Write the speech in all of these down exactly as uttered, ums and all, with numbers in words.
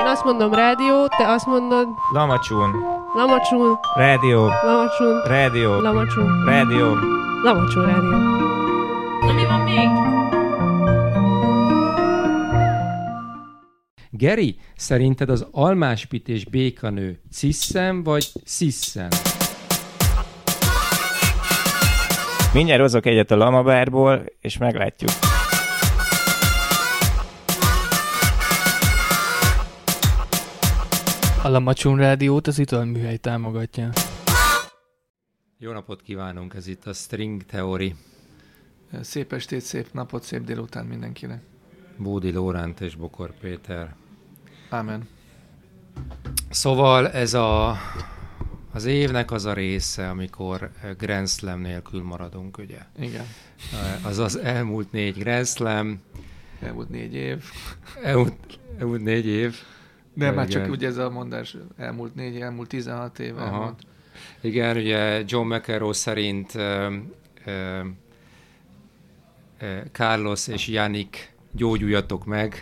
azt mondom rádió, te azt mondod... Lamacsun. Lamacsun. Rádió. Lamacsun. Rádió. Lamacsun. Rádió. Lamacsun rádió. Na mi van még? Geri, szerinted az almáspit és békanő ciszem vagy sziszem? Mindjárt hozok egyet a lamabárból, és meglátjuk. A Lamacsun rádiót az italműhely támogatja. Jó napot kívánunk, ez itt a String Theory. Szép estét, szép napot, szép délután mindenkinek. Bódi Lóránt és Bokor Péter. Ámen. Szóval ez a, az évnek az a része, amikor Grand Slam nélkül maradunk, ugye? Igen. Az az elmúlt négy Grand Slam. Elmúlt négy év. Elmúlt, elmúlt négy év. Nem, már igen. csak ugye ez a mondás, elmúlt négy, elmúlt tizenhat év. Elmúlt. Igen, ugye John McEnroe szerint uh, uh, uh, Carlos és Jannik gyógyuljatok meg.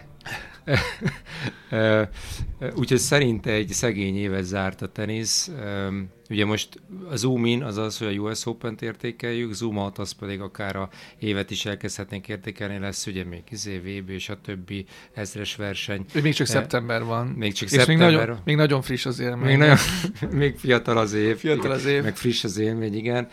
Úgyhogy szerint egy szegény évet zárt a tenisz. Ugye most a zoom in az az, hogy a U S Open-t értékeljük, zoom out az pedig akár a évet is elkezdhetnénk értékelni, lesz ugye még izé, vé bé és a többi ezres verseny. Még csak szeptember van. Még csak és szeptember. Még nagyon, még nagyon friss az élmény. Még, nagyon, még fiatal az év. Fiatal az év. Meg friss az élmény, igen.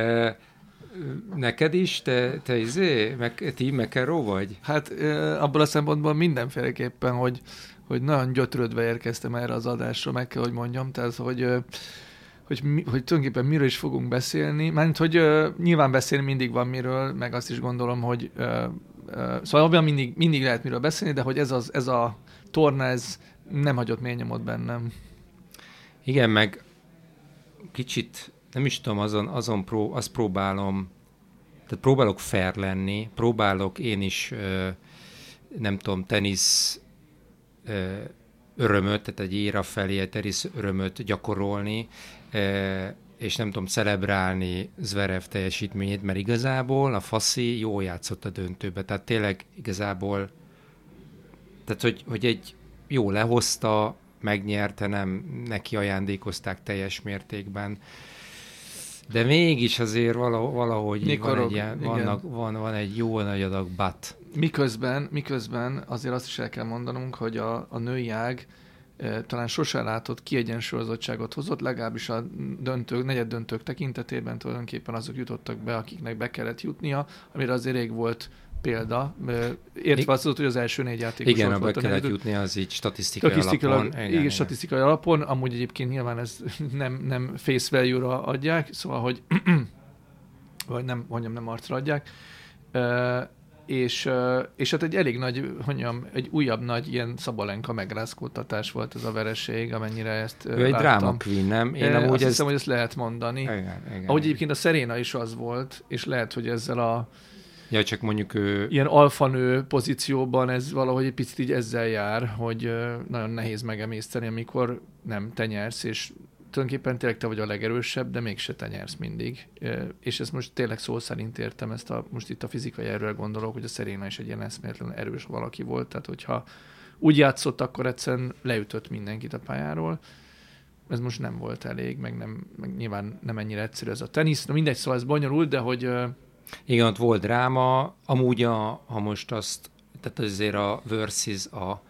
Neked is? Te, te izé? Meg, ti McEnroe vagy? Hát abból a szempontból mindenféleképpen, hogy, hogy nagyon gyötrődve érkeztem erre az adásra, meg kell, hogy mondjam, tehát, hogy, hogy, hogy, hogy tulajdonképpen miről is fogunk beszélni, mert hogy nyilván beszélni mindig van miről, meg azt is gondolom, hogy szóval abban mindig, mindig lehet miről beszélni, de hogy ez, az, ez a torna, ez nem hagyott mély nyomot bennem. Igen, meg kicsit nem is tudom, azon, azon pró, azt próbálom, tehát próbálok fair lenni, próbálok én is, nem tudom, tenisz örömöt, tehát egy éra felé egy tenisz örömöt gyakorolni, és nem tudom, celebrálni Zverev teljesítményét, mert igazából a faszi jól játszott a döntőbe, tehát tényleg igazából, tehát hogy, hogy egy jó lehozta, megnyerte, nem neki ajándékozták teljes mértékben. De mégis azért valahogy, valahogy van, egy ilyen, vannak, van, van egy jó nagy adag but. Miközben, miközben azért azt is el kell mondanunk, hogy a, a női ág e, talán sosem látott kiegyensúlyozottságot hozott, legalábbis a döntők, negyed döntők tekintetében tulajdonképpen azok jutottak be, akiknek be kellett jutnia, amire azért rég volt példa. Értve azt, hogy az első négy játékos igen, volt. Igen, be kellett jutni, az így statisztikai, statisztikai alapon. Igen, igen, statisztikai alapon. Amúgy egyébként nyilván ez nem, nem face value-ra adják, szóval, hogy vagy nem, mondjam, nem arcra adják. Uh, és, uh, és hát egy elég nagy, mondjam, egy újabb nagy ilyen Szabalenka megrázkódtatás volt ez a vereség, amennyire ezt uh, ő egy láttam. drama queen, nem? Én amúgy azt ezt... hiszem, hogy ezt lehet mondani. Igen, igen. Ahogy egyébként a Serena is az volt, és lehet, hogy ezzel a ja, csak mondjuk ő... ilyen alfanő pozícióban ez valahogy egy picit így ezzel jár, hogy uh, nagyon nehéz megemészteni, amikor nem te nyersz, és tulajdonképpen tényleg te vagy a legerősebb, de mégse te nyersz mindig. Uh, és ezt most tényleg szó szerint értem, ezt a, most itt a fizikai erőre gondolok, hogy a Serena is egy ilyen eszméletlenül erős valaki volt, tehát hogyha úgy játszott, akkor egyszerűen leütött mindenkit a pályáról. Ez most nem volt elég, meg, nem, meg nyilván nem ennyire egyszerű ez a tenisz. Na mindegy, szóval ez bonyolult, de hogy... Uh, igen, ott volt dráma, amúgy a, ha most azt, tehát azért a versus a,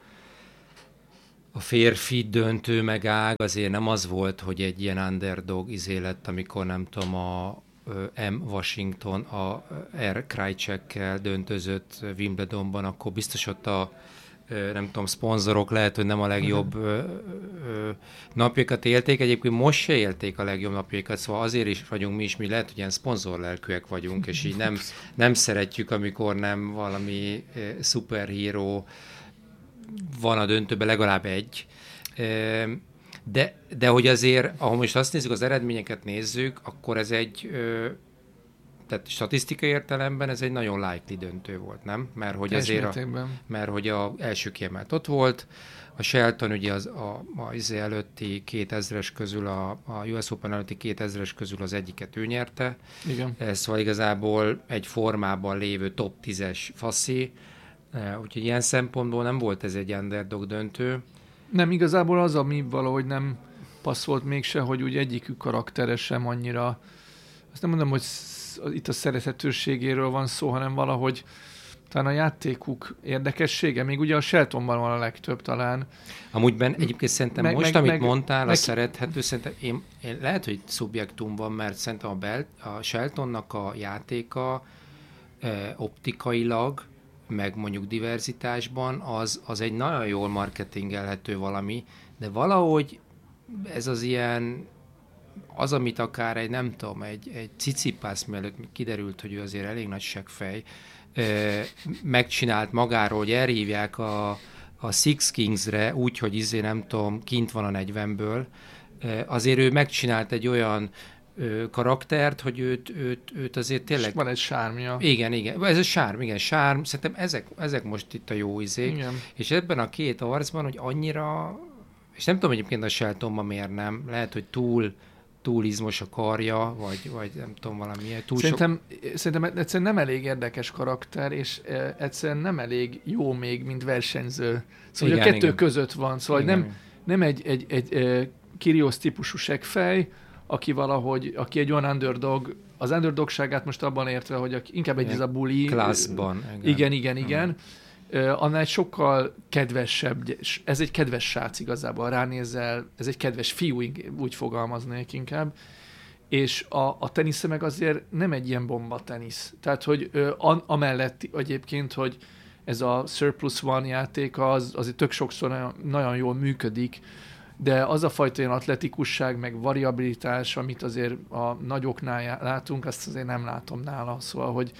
a férfi döntő megág azért nem az volt, hogy egy ilyen underdog izé lett, amikor nem tudom, a M. Washington a R. Krajcsekkel döntözött Wimbledonban, akkor biztos ott a nem tudom, szponzorok lehet, hogy nem a legjobb ö, ö, napjukat élték. Egyébként most se élték a legjobb napjukat, szóval azért is vagyunk mi is, mi lehet, hogy ilyen szponzorlelkűek vagyunk, és így nem, nem szeretjük, amikor nem valami ö, szuperhíró van a döntőben, legalább egy. Ö, de, de hogy azért, ahol most azt nézzük, az eredményeket nézzük, akkor ez egy... Ö, tehát statisztikai értelemben ez egy nagyon likely döntő volt, nem? Mert hogy azért a, mert hogy a első kiemelt ott volt, a Shelton ugye az a, a izé előtti kétezres közül, a, a U S Open előtti kétezres közül az egyiket ő nyerte. Igen. Szóval igazából egy formában lévő top tízes faszi, úgyhogy ilyen szempontból nem volt ez egy underdog döntő. Nem, igazából az, ami valahogy nem passzolt mégse, hogy úgy egyikük karaktere sem annyira, azt nem mondom, hogy sz- itt a szerethetőségéről van szó, hanem valahogy talán a játékuk érdekessége, még ugye a Sheltonban van a legtöbb talán. Amúgyben egyébként szerintem Meg- most, meg- amit meg- mondtál, meg- a szerethető, szerintem én, én lehet, hogy szubjektum van, mert szerintem a, Bel, a Sheltonnak a játéka eh, optikailag, meg mondjuk diverzitásban, az, az egy nagyon jól marketingelhető valami, de valahogy ez az ilyen, az, amit akár egy, nem tudom, egy, egy Cicipász mielőtt kiderült, hogy ő azért elég nagy seggfej, eh, megcsinált magáról, hogy elhívják a, a Six Kingsre úgy, hogy izé nem tudom, kint van a negyvenből, eh, azért ő megcsinált egy olyan ö, karaktert, hogy őt, őt, őt azért tényleg... És van egy sármja. Igen, igen. Ez a sárm, igen, sárm. Szerintem ezek, ezek most itt a jó izék. Igen. És ebben a két arcban, hogy annyira... És nem tudom egyébként a Sheltonban miért nem. Lehet, hogy túl, túl izmos a karja, vagy, vagy nem tudom, valami. Túl Szerintem, szerintem egyszerűen nem elég érdekes karakter, és e, egyszerűen nem elég jó még, mint versenyző. Szóval Igen, igen, a kettő igen. között van. Szóval Igen. nem, nem egy, egy, egy, egy Kyrgios típusú seggfej, aki valahogy, aki egy olyan underdog, az underdogságát most abban értve, hogy aki, inkább egy Igen. ez a bully. Klasszban. Igen, igen, igen. Uh, annál egy sokkal kedvesebb, és ez egy kedves srác igazából, ránézel, ez egy kedves fiú, úgy fogalmaznék inkább, és a, a tenisze meg azért nem egy ilyen bomba tenisz. Tehát, hogy uh, an, amellett egyébként, hogy ez a Surplus One játék, az azért tök sokszor nagyon, nagyon jól működik, de az a fajta ilyen atletikusság, meg variabilitás, amit azért a nagyoknál látunk, azt azért nem látom nála. Szóval, hogy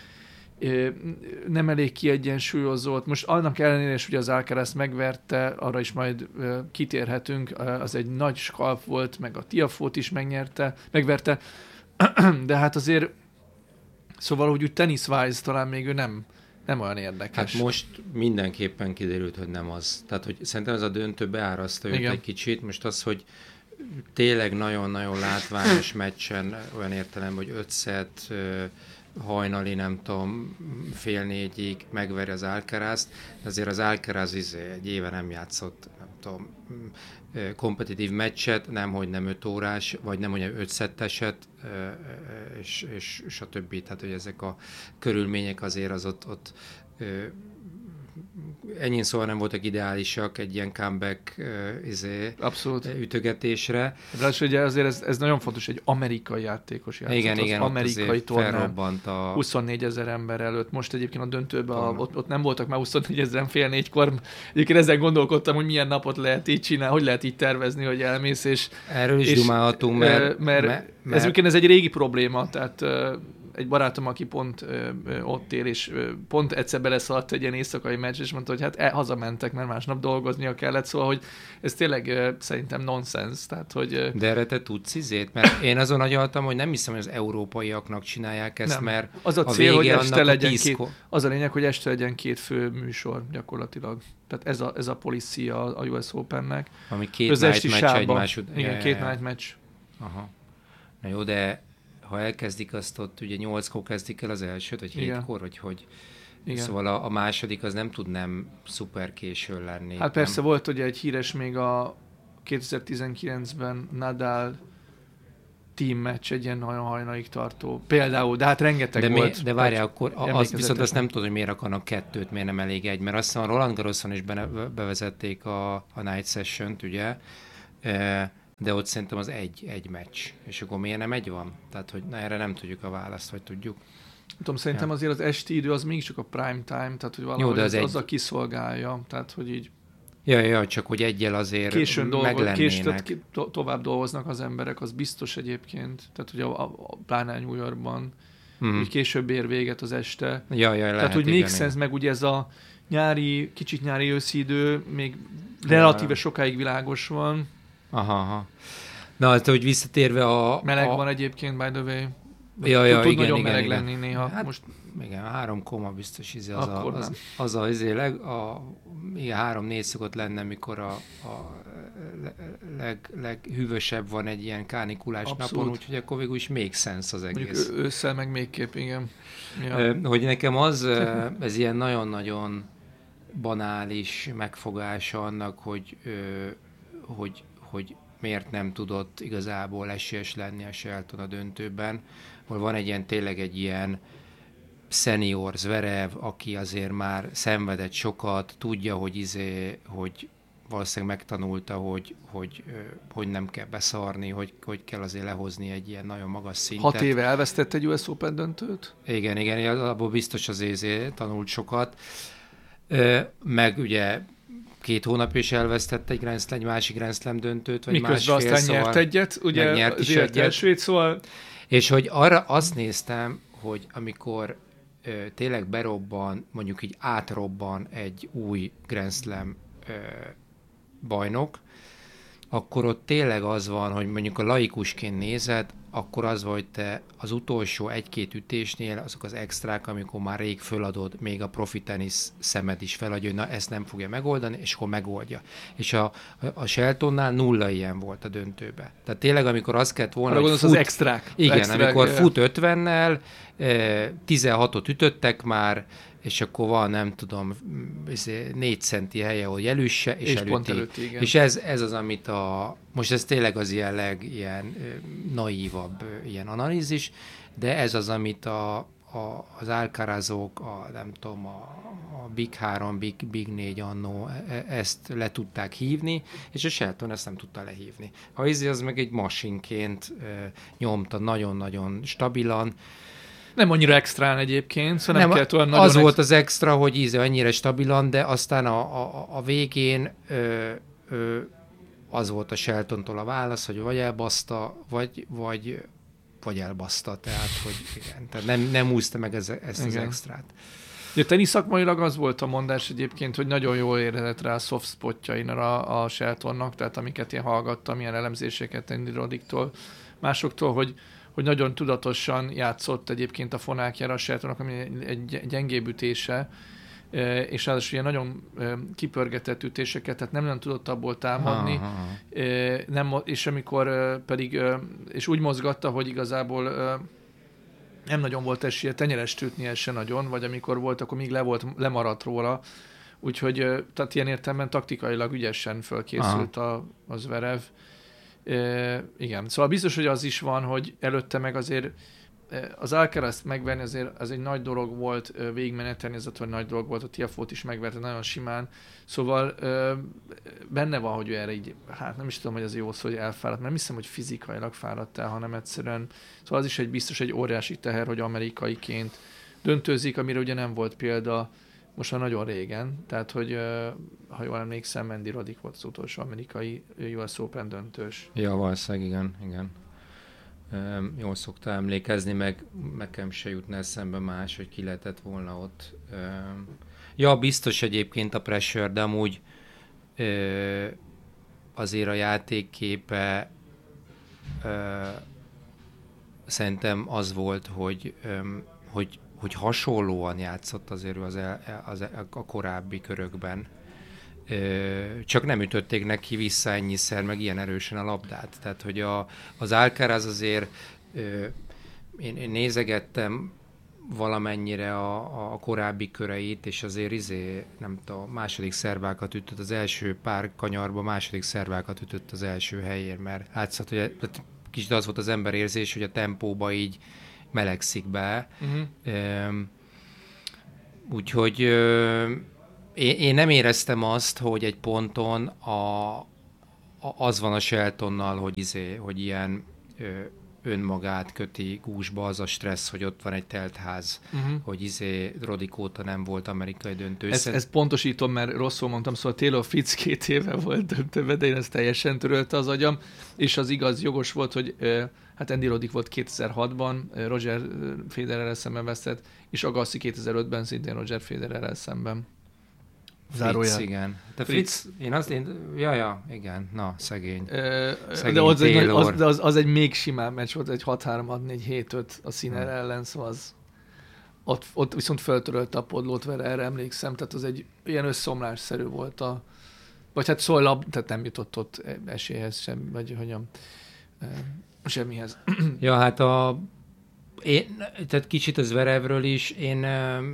nem elég kiegyensúlyozott. Most annak ellenére is, hogy az Alcaraz megverte, arra is majd kitérhetünk, az egy nagy skalp volt, meg a Tiafót is megnyerte, megverte, de hát azért szóval, hogy úgy tennis-wise talán még ő nem, nem olyan érdekes. Hát most mindenképpen kiderült, hogy nem az. Tehát, hogy szerintem ez a döntő beáraszta őt egy kicsit. Most az, hogy tényleg nagyon-nagyon látványos meccsen, olyan értelemben, hogy öt szett, hajnali, nem tudom, fél négyig megveri az Alcarazt, de azért az Alcaraz izé egy éve nem játszott, nem tudom, kompetitív meccset, nemhogy nem öt órás, vagy nem hogy öt szetteset, és, és stb. Tehát, hogy ezek a körülmények azért az ott, ott ennyi szóval nem voltak ideálisak egy ilyen comeback uh, izé, abszolút ütögetésre. Ráadásul ugye azért ez, ez nagyon fontos, egy amerikai játékos játszott. Igen, az igen, amerikai tornán a... huszonnégy ezer ember előtt. Most egyébként a döntőben a, ott, ott nem voltak már huszonnégy ezeren fél négykor. Egyébként ezen gondolkodtam, hogy milyen napot lehet így csinálni, hogy lehet így tervezni, hogy elmész. És, erről is és, dumálhatunk, mert... mert, mert, mert ez, ez egy régi probléma, tehát egy barátom, aki pont ö, ö, ott él, és ö, pont egyszer beleszaladt egy ilyen éjszakai meccs, és mondta, hogy hát e, hazamentek, mert másnap dolgoznia kellett, szóval, hogy ez tényleg ö, szerintem nonsens. Tehát, hogy, ö... De erre te tudsz izét? Mert én azon agyaltam, hogy nem hiszem, hogy az európaiaknak csinálják ezt, nem. Mert az a a cél, hogy este legyen tíz... két, az a lényeg, hogy este legyen két fő műsor gyakorlatilag. Tehát ez a, ez a policy a, a U S Opennek. Ami két night meccs egymás után. Igen, két night meccs. Aha. Na jó, de ha elkezdik azt ott, ugye nyolckor kezdik el az elsőt, vagy hétkor, vagy hogy... Igen. Szóval a, a második az nem tud nem szuper későn lenni. Hát persze nem? volt ugye egy híres még a kétezer-tizenkilencben Nadal team meccs, egy ilyen nagyon hajnalig tartó. Például, de hát rengeteg de volt. Mi, de várjál, akkor azt viszont azt nem tudom, hogy miért akarnak kettőt, miért nem elég egy, mert azt hiszem a Roland Garroson is be, bevezették a, a Night Session-t, ugye, de ott szerintem az egy, egy meccs. És akkor miért nem egy van? Tehát, hogy na, erre nem tudjuk a választ, vagy tudjuk. Nem tudom, szerintem ja. azért az esti idő az mégiscsak a prime time, tehát hogy valahogy Jó, az, az, az a kiszolgálja, tehát hogy így Ja, ja, csak hogy egyel azért későn dolgoz, kés, tehát ki, to, tovább dolgoznak az emberek, az biztos egyébként, tehát hogy a, a, a pláne New Yorkban, mm. hogy később ér véget az este. Ja, ja, lehet, tehát hogy még sense, meg ugye ez a nyári, kicsit nyári őszi idő, még relatíve ja. sokáig világos van. Aha, aha. Na, hát, hogy visszatérve a... Meleg a... van egyébként, by the way. Ja, ja, tud igen, nagyon igen, meleg igen. lenni néha. Hát, most... Igen, a három koma biztos izé az Akkor a, az, az a, izé leg, a igen, három-négy szokott lenne, mikor a, a leg, leghűvösebb van egy ilyen kánikulás Abszolút. napon, úgyhogy akkor végül is még sense az egész. Mondjuk ősszel meg még kép, igen. Ja. Hogy nekem az, ez ilyen nagyon-nagyon banális megfogása annak, hogy hogy, hogy miért nem tudott igazából esélyes lenni a Shelton a döntőben, ahol van egy ilyen, tényleg egy ilyen senior Zverev, aki azért már szenvedett sokat, tudja, hogy izé, hogy valószínűleg megtanulta, hogy, hogy, hogy nem kell beszarni, hogy, hogy kell azért lehozni egy ilyen nagyon magas szintet. Hat éve elvesztett egy U S Open döntőt? Igen, igen, abból biztos azért tanult sokat. Meg ugye két hónap is elvesztett egy, Grand Slam, egy másik Grand Slam döntőt, vagy miközben másfél, aztán szóval nyert egyet, ugye nyert az is élet egyet. elsőt, szóval... És hogy arra azt néztem, hogy amikor ö, tényleg berobban, mondjuk így átrobban egy új Grand Slam ö, bajnok, akkor ott tényleg az van, hogy mondjuk a laikusként nézed, akkor az van, hogy te az utolsó egy-két ütésnél azok az extrák, amikor már rég föladod, még a profi tenisz szemed is feladja, hogy na ezt nem fogja megoldani, és akkor megoldja. És a, a Sheltonnál nulla ilyen volt a döntőbe. Tehát tényleg, amikor azt kellett volna, hogy fut, az extrák. igen, extrák, amikor ja. fut ötvennel, tizenhatot ütöttek már, és akkor van, nem tudom, négy centi helye, ahol jelüsse, és, és előtti. pont előtti, igen. És ez, ez az, amit a... Most ez tényleg az ilyen leg, ilyen naívabb ilyen analízis, de ez az, amit a, a, az Alcarazok, a, nem tudom, a, a Big három, Big, Big négy annó ezt le tudták hívni, és a Shelton ezt nem tudta lehívni. A Izzy az meg egy masinként nyomta nagyon-nagyon stabilan. Nem annyira extrán egyébként, szóval nem, nem kellett olyan az nagyon... Az ex... volt az extra, hogy íze annyira stabilan, de aztán a, a, a végén ö, ö, az volt a Sheltontól a válasz, hogy vagy elbaszta, vagy, vagy, vagy elbaszta, tehát hogy igen, tehát nem, nem úszta meg ez, ezt igen. az extrát. Ugye tenisz szakmailag az volt a mondás egyébként, hogy nagyon jól érhetett rá a soft spotjain a, a Sheltonnak, tehát amiket én hallgattam, ilyen elemzéseket Andy Roddiktól, másoktól, hogy hogy nagyon tudatosan játszott egyébként a fonákjára a Sheltonnak, ami egy gyengébb ütése, és ráadásul ilyen nagyon kipörgetett ütéseket, tehát nem, nem tudott abból támadni, nem, és amikor pedig, és úgy mozgatta, hogy igazából nem nagyon volt esélye tenyerest ütnie se nagyon, vagy amikor volt, akkor még le volt, lemaradt róla, úgyhogy tehát ilyen értelemben taktikailag ügyesen fölkészült a, a Zverev. E, igen, szóval biztos, hogy az is van, hogy előtte meg azért az Alcarazt megverni azért az egy nagy dolog volt, végigmenetelni, ez hogy nagy dolog volt, a Tiafót is megverte nagyon simán, szóval e, benne van, hogy ő erre így, hát nem is tudom, hogy az jó szó, hogy elfáradt, mert nem hiszem, hogy fizikailag fáradt el, hanem egyszerűen, szóval az is egy biztos egy óriási teher, hogy amerikaiként döntőzik, amire ugye nem volt példa most már nagyon régen, tehát hogy ha jól emlékszem, Andy Roddick volt az utolsó amerikai U S Open döntős. Ja, valószínűleg igen, igen. Um, jól szokta emlékezni, meg nekem se jutna eszembe más, hogy ki lehetett volna ott. Um, ja, biztos egyébként a pressure, de amúgy uh, azért a játékképe uh, szerintem az volt, hogy, um, hogy hogy hasonlóan játszott azért az, el, az el, a korábbi körökben. Csak nem ütötték neki vissza ennyiszer, meg ilyen erősen a labdát. Tehát, hogy a, az Alcaraz azért, én, én nézegettem valamennyire a, a korábbi köreit, és azért izé, nem tudom, második szervákat ütött az első pár kanyarba, második szervákat ütött az első helyért, mert látszott, hogy kicsit az volt az ember érzés, hogy a tempóba így melegszik be. Uh-huh. Um, úgyhogy um, én, én nem éreztem azt, hogy egy ponton a, a, az van a Sheltonnal, hogy, izé, hogy ilyen ö, önmagát köti gúzsba az a stressz, hogy ott van egy teltház, uh-huh. hogy izé Roddick óta nem volt amerikai döntő. Ezt, ezt pontosítom, mert rosszul mondtam, szóval Taylor Fritz két éve volt döntőben, de én ezt teljesen törölte az agyam, és az igaz, jogos volt, hogy hát Andy Roddick volt kétezer-hatban, Roger Federerrel szemben vesztett, és Agassi kétezer-ötben szintén Roger Federerrel szemben. Fritz, igen. Te Fritz, Fritz, én azt, én, ja, ja, igen, na, szegény. Ö, szegény de az egy, az, de az, az egy még simább meccs volt, egy hat három, hat négy, hét öt a Sinner hmm. ellen, szóval az, ott, ott viszont föltörölte a padlót vele, erre emlékszem, tehát az egy ilyen összeomlásszerű volt a, vagy hát szóval, tehát nem jutott ott esélyhez sem, vagy hogyan, semmihez. Ja, hát a, én, tehát kicsit az Zverevről is, én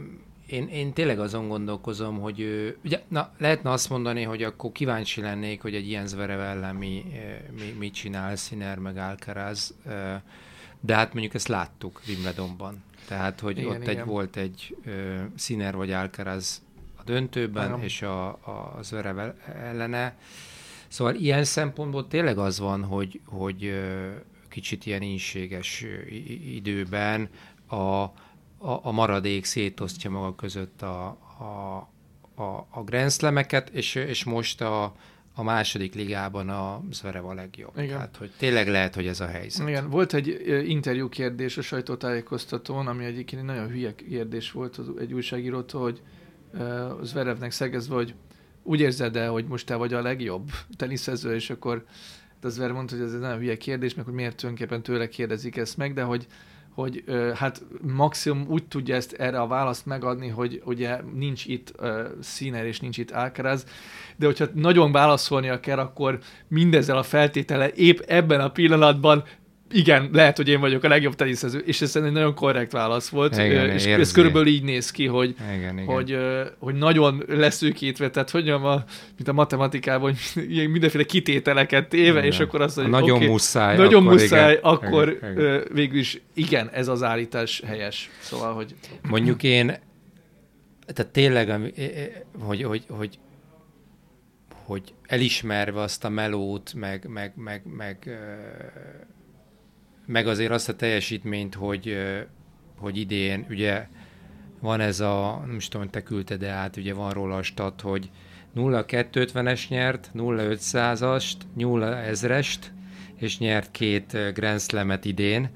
én, én tényleg azon gondolkozom, hogy ő, ugye, na, lehetne azt mondani, hogy akkor kíváncsi lennék, hogy egy ilyen Zverev ellen mi, mi, mit csinál Sinner meg Alcaraz, de hát mondjuk ezt láttuk Wimbledonban. Tehát, hogy igen, ott igen. Egy, volt egy uh, Sinner vagy Alcaraz a döntőben, Aha. és a, a Zverev ellene. Szóval ilyen szempontból tényleg az van, hogy, hogy uh, kicsit ilyen ínséges időben a, a, a maradék szétosztja maga között a, a, a, a Grand Slameket, és, és most a, a második ligában a Zverev a legjobb. Igen. Tehát, hogy tényleg lehet, hogy ez a helyzet. Igen, volt egy interjú kérdés a sajtótájékoztatón, ami egyébként egy nagyon hülye kérdés volt az, egy újságírótól, hogy uh, Zverevnek szegezve, hogy úgy érzed-e, hogy most te vagy a legjobb teniszező, és akkor az Zverev mondta, hogy ez egy nagyon hülye kérdés, meg hogy miért tulajdonképpen tőle kérdezik ezt meg, de hogy hogy uh, hát maximum úgy tudja ezt erre a választ megadni, hogy ugye nincs itt uh, Sinner és nincs itt Alcaraz, de hogyha nagyon válaszolnia kell, akkor mindezzel a feltétele épp ebben a pillanatban igen, lehet, hogy én vagyok a legjobb teniszező, és ez egy nagyon korrekt válasz volt, igen, és érzi. ez körülbelül így néz ki, hogy, igen, igen. hogy, hogy nagyon leszűkítve, tehát hogy mondjam, a, mint a matematikában, hogy mindenféle kitételeket téve, igen. És akkor azt mondja, nagyon okay, muszáj, nagyon akkor muszáj, igen. akkor igen, igen. végül is igen, ez az állítás helyes. Szóval, hogy... Mondjuk én, tehát tényleg, hogy, hogy, hogy hogy elismerve azt a melót, meg, meg, meg, meg, meg azért azt a teljesítményt, hogy, hogy idén ugye van ez a, nem is tudom, hogy te küldted át, ugye van róla a stat, hogy nulla kettőszázötvenes nyert, nulla ötszázast, nulla ezrest, és nyert két Grand Slamet idén.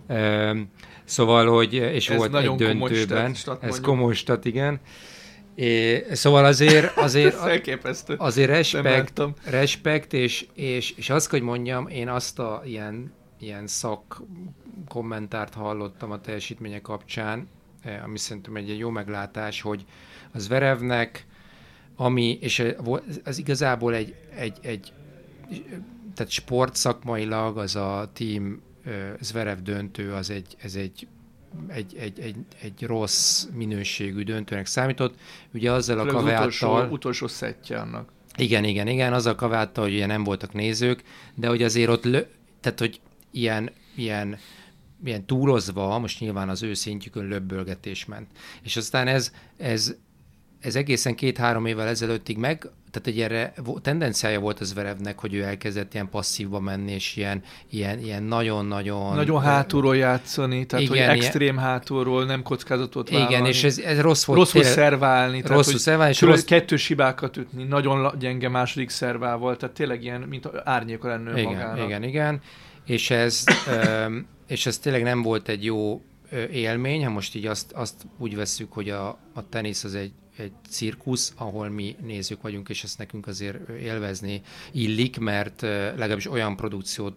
Szóval, hogy, és ez volt egy döntőben. Stat, ez komoly stat, igen. É, szóval azért, azért, azért respekt, respekt és, és, és azt, hogy mondjam, én azt a ilyen, ilyen szak kommentárt hallottam a teljesítménye kapcsán, ami szerintem egy jó meglátás, hogy az Zverevnek, ami, és az igazából egy, egy, egy tehát sportszakmailag az a team Zverev döntő, az egy, ez egy Egy, egy, egy, egy rossz minőségű döntőnek számított. Ugye azzal a kaveáttal... utolsó, utolsó szettje annak. Igen, igen, igen, azzal a kaveáttal, hogy ugye nem voltak nézők, de hogy azért ott, lö, tehát hogy ilyen, ilyen, ilyen túlozva, most nyilván az ő szintjükön löbbölgetés ment. És aztán ez, ez, ez egészen két-három évvel ezelőttig meg, tehát egy erre tendenciája volt az Zverevnek, hogy ő elkezdett ilyen passzívba menni, és ilyen, ilyen, ilyen nagyon-nagyon... Nagyon hátulról játszani, tehát igen, hogy extrém ilyen... hátulról, nem kockázatot vállalni. Igen, és ez, ez rossz volt. Rosszul szerválni. Rosszul szerválni, és rossz... kettős hibákat ütni, nagyon gyenge második szervával, tehát tényleg ilyen, mint árnyéka lenne igen, magának. Igen, igen, és ez, és ez tényleg nem volt egy jó élmény, ha most így azt, azt úgy vesszük, hogy a, a tenisz az egy egy cirkusz, ahol mi nézők vagyunk, és ezt nekünk azért élvezni illik, mert legalábbis olyan produkciót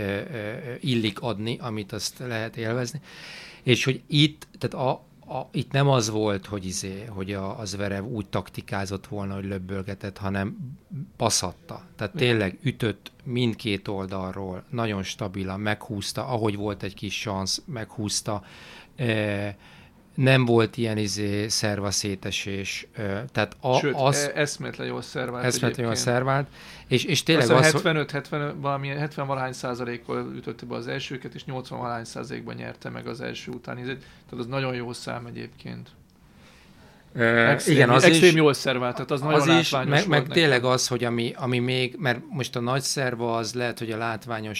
illik adni, amit azt lehet élvezni. És hogy itt, tehát a, a, itt nem az volt, hogy, izé, hogy a, a Zverev úgy taktikázott volna, hogy löbbölgetett, hanem passzatta. Tehát tényleg ütött mindkét oldalról, nagyon stabilan, meghúzta, ahogy volt egy kis szansz, meghúzta, e, nem volt ilyen izé szervaszétesés. Tehát a, sőt, az... eszméletlen jól szervált. Eszméletlen jól szervált. És, és tényleg az... az... hetvenöt hetven, valami hetven valahány százalékkal ütötte be az elsőket, és nyolcvan valahány százalékban nyerte meg az első utáni. Tehát az nagyon jó szám egyébként. Uh, extrém, igen, az extrém is, jól szervált, tehát az, az nagyon is, látványos meg, meg tényleg az, hogy ami, ami még, mert most a nagy szerva az lehet, hogy a látványos